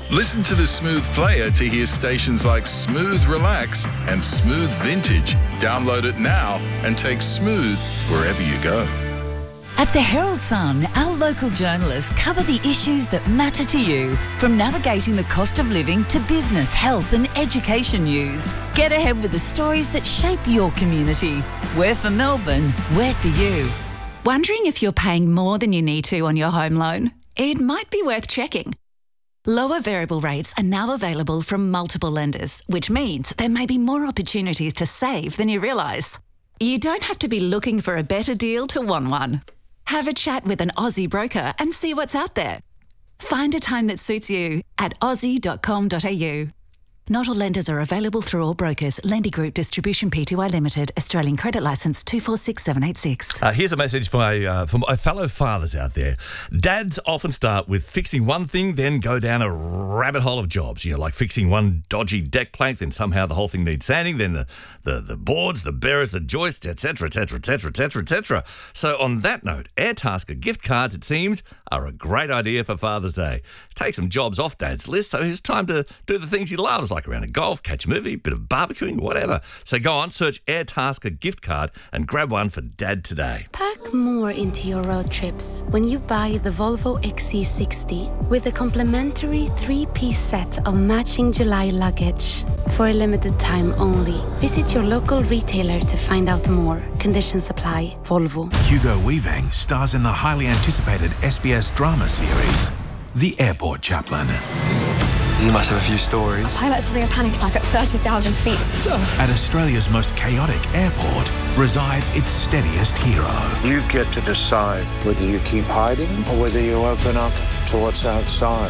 Listen to the Smooth Player to hear stations like Smooth Relax and Smooth Vintage. Download it now and take Smooth wherever you go. At the Herald Sun, our local journalists cover the issues that matter to you, from navigating the cost of living to business, health and education news. Get ahead with the stories that shape your community. We're for Melbourne, we're for you. Wondering if you're paying more than you need to on your home loan? It might be worth checking. Lower variable rates are now available from multiple lenders, which means there may be more opportunities to save than you realise. You don't have to be looking for a better deal to want one. Have a chat with an Aussie broker and see what's out there. Find a time that suits you at aussie.com.au. Not all lenders are available through all brokers. Lendy Group Distribution Pty Limited, Australian Credit Licence 246786. Here's a message for my fellow fathers out there. Dads often start with fixing one thing, then go down a rabbit hole of jobs. You know, like fixing one dodgy deck plank, then somehow the whole thing needs sanding, then the boards, the bearers, the joists, etc., etc., etc., etc., etc. So on that note, Airtasker gift cards, it seems, are a great idea for Father's Day. Take some jobs off Dad's list, so it's time to do the things he loves, like a round of golf, catch a movie, bit of barbecuing, whatever. So go on, search Airtasker gift card and grab one for Dad today. Pack more into your road trips when you buy the Volvo XC60 with a complimentary 3-piece set of matching July luggage. For a limited time only. Visit your local retailer to find out more. Conditions apply. Volvo. Hugo Weaving stars in the highly anticipated SBS drama series, The Airport Chaplain. You must have a few stories. A pilot's having a panic attack at 30,000 feet. At Australia's most chaotic airport resides its steadiest hero. You get to decide whether you keep hiding or whether you open up to what's outside.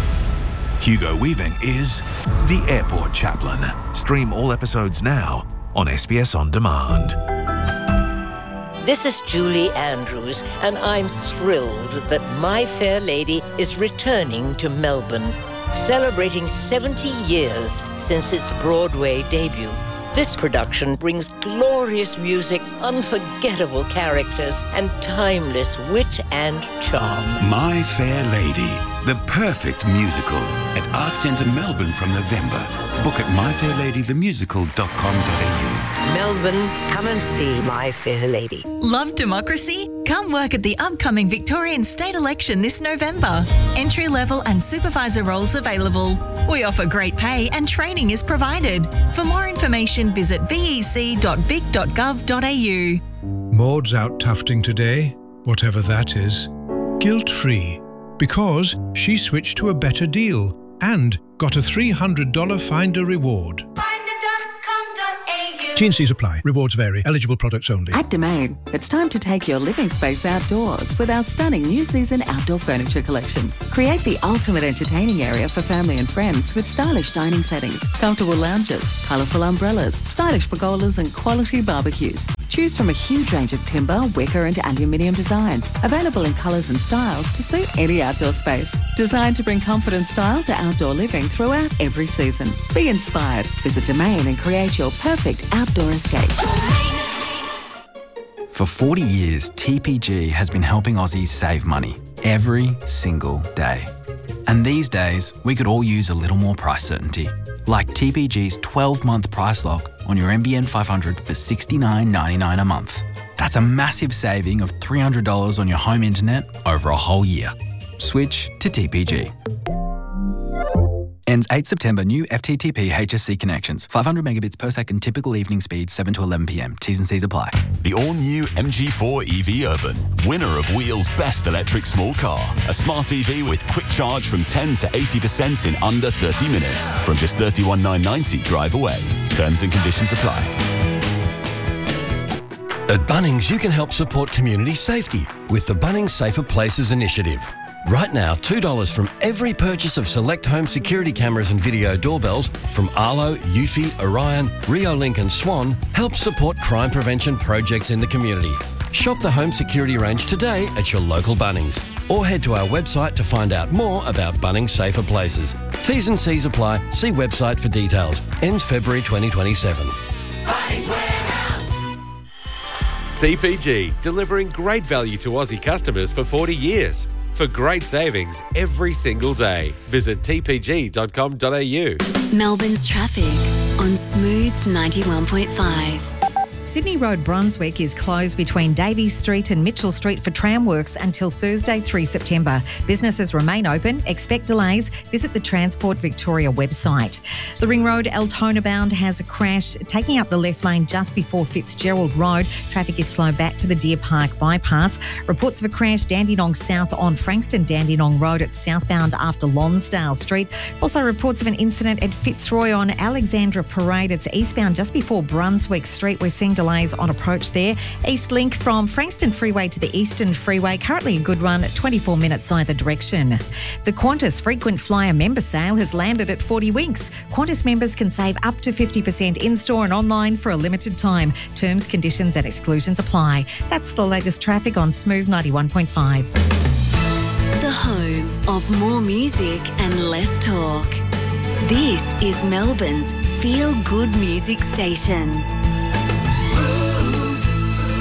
Hugo Weaving is The Airport Chaplain. Stream all episodes now on SBS On Demand. This is Julie Andrews, and I'm thrilled that My Fair Lady is returning to Melbourne, celebrating 70 years since its Broadway debut. This production brings glorious music, unforgettable characters, and timeless wit and charm. My Fair Lady, the perfect musical at Arts Centre Melbourne from November. Book at myfairladythemusical.com.au. Melbourne, come and see My Fair Lady. Love democracy? Come work at the upcoming Victorian state election this November. Entry-level and supervisor roles available. We offer great pay and training is provided. For more information, visit bec.vic.gov.au. Maud's out tufting today, whatever that is, guilt-free, because she switched to a better deal and got a $300 Finder reward. T&Cs apply. Rewards vary. Eligible products only. At Domain, it's time to take your living space outdoors with our stunning new season outdoor furniture collection. Create the ultimate entertaining area for family and friends with stylish dining settings, comfortable lounges, colourful umbrellas, stylish pergolas and quality barbecues. Choose from a huge range of timber, wicker and aluminium designs, available in colours and styles to suit any outdoor space. Designed to bring comfort and style to outdoor living throughout every season. Be inspired. Visit Domain and create your perfect outdoor escape. For 40 years, TPG has been helping Aussies save money every single day. And these days, we could all use a little more price certainty. Like TPG's 12-month price lock on your NBN 500 for $69.99 a month. That's a massive saving of $300 on your home internet over a whole year. Switch to TPG. Ends 8 September. New FTTP HSC connections. 500 megabits per second. Typical evening speed 7 to 11 p.m. T's and C's apply. The all-new MG4 EV Urban. Winner of Wheel's best electric small car. A smart EV with quick charge from 10 to 80% in under 30 minutes. From just $31,990 drive away. Terms and conditions apply. At Bunnings, you can help support community safety with the Bunnings Safer Places initiative. Right now, $2 from every purchase of select home security cameras and video doorbells from Arlo, Eufy, Orion, Rio Link and Swan helps support crime prevention projects in the community. Shop the home security range today at your local Bunnings or head to our website to find out more about Bunnings Safer Places. T's and C's apply. See website for details. Ends February 2027. Bunnings Warehouse. TPG, delivering great value to Aussie customers for 40 years. for great savings every single day. Visit tpg.com.au. Melbourne's traffic on Smooth 91.5. Sydney Road Brunswick is closed between Davies Street and Mitchell Street for tram works until Thursday, 3 September. Businesses remain open. Expect delays. Visit the Transport Victoria website. The Ring Road Altona bound has a crash taking up the left lane just before Fitzgerald Road. Traffic is slow back to the Deer Park bypass. Reports of a crash Dandenong South on Frankston Dandenong Road at southbound after Lonsdale Street. Also reports of an incident at Fitzroy on Alexandra Parade. It's eastbound just before Brunswick Street. We're seeing delays on approach there. East Link from Frankston Freeway to the Eastern Freeway. Currently a good run, 24 minutes either direction. The Qantas Frequent Flyer member sale has landed at 40 Winks. Qantas members can save up to 50% in-store and online for a limited time. Terms, conditions and exclusions apply. That's the latest traffic on Smooth 91.5. The home of more music and less talk. This is Melbourne's feel-good music station. Smooth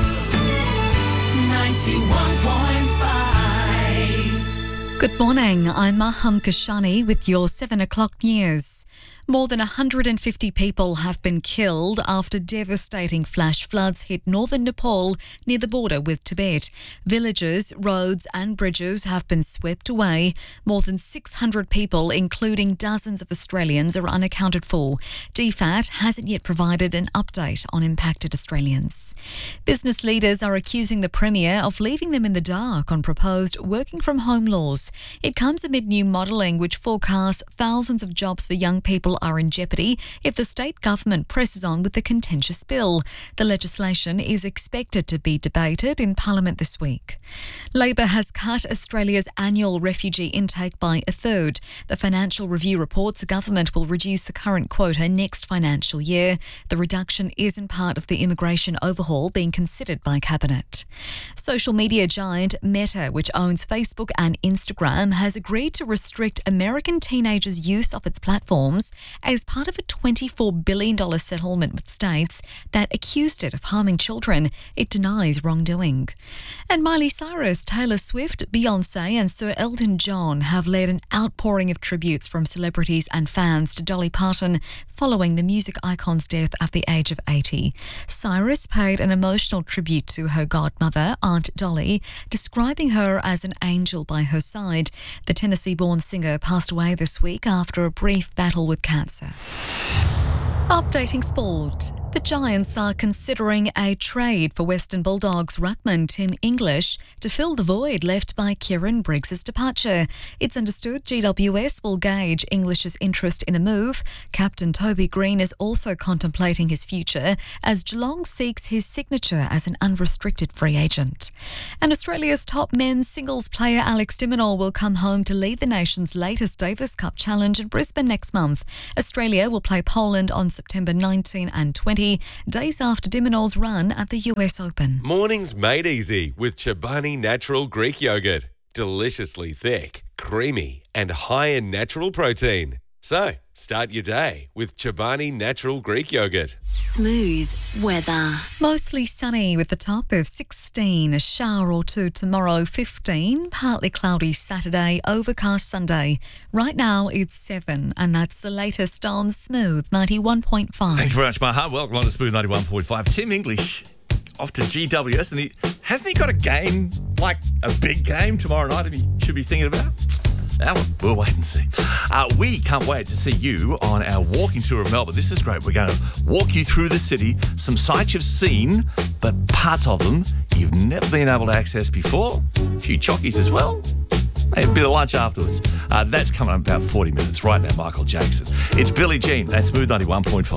91.5. Good morning, I'm Maham Kashani with your 7 o'clock news. More than 150 people have been killed after devastating flash floods hit northern Nepal near the border with Tibet. Villages, roads and bridges have been swept away. More than 600 people, including dozens of Australians, are unaccounted for. DFAT hasn't yet provided an update on impacted Australians. Business leaders are accusing the Premier of leaving them in the dark on proposed working from home laws. It comes amid new modelling which forecasts thousands of jobs for young people are in jeopardy if the state government presses on with the contentious bill. The legislation is expected to be debated in Parliament this week. Labor has cut Australia's annual refugee intake by a third. The Financial Review reports the government will reduce the current quota next financial year. The reduction isn't part of the immigration overhaul being considered by Cabinet. Social media giant Meta, which owns Facebook and Instagram, has agreed to restrict American teenagers' use of its platforms as part of a $24 billion settlement with states that accused it of harming children. It denies wrongdoing. And Miley Cyrus, Taylor Swift, Beyoncé and Sir Elton John have led an outpouring of tributes from celebrities and fans to Dolly Parton following the music icon's death at the age of 80. Cyrus paid an emotional tribute to her godmother, Aunt Dolly, describing her as an angel by her side. The Tennessee-born singer passed away this week after a brief battle with cancer. Updating sport. The Giants are considering a trade for Western Bulldogs ruckman Tim English to fill the void left by Kieran Briggs' departure. It's understood GWS will gauge English's interest in a move. Captain Toby Green is also contemplating his future as Geelong seeks his signature as an unrestricted free agent. And Australia's top men's singles player Alex de Minaur will come home to lead the nation's latest Davis Cup challenge in Brisbane next month. Australia will play Poland on September 19 and 20. Days after de Minaur's run at the US Open. Mornings made easy with Chobani Natural Greek Yogurt. Deliciously thick, creamy and high in natural protein. So, start your day with Chobani Natural Greek Yogurt. Smooth weather. Mostly sunny with a top of 16, a shower or two tomorrow, 15, partly cloudy Saturday, overcast Sunday. Right now it's 7 and that's the latest on Smooth 91.5. Thank you very much, Maha. Welcome on to Smooth 91.5. Tim English off to GWS, and hasn't he got a game, like a big game tomorrow night and he should be thinking about? We'll wait and see. We can't wait to see you on our walking tour of Melbourne. This is great. We're going to walk you through the city, some sights you've seen, but parts of them you've never been able to access before. A few chockies as well. Maybe a bit of lunch afterwards. That's coming up in about 40 minutes. Right now, Michael Jackson. It's Billie Jean. That's Smooth 91.5.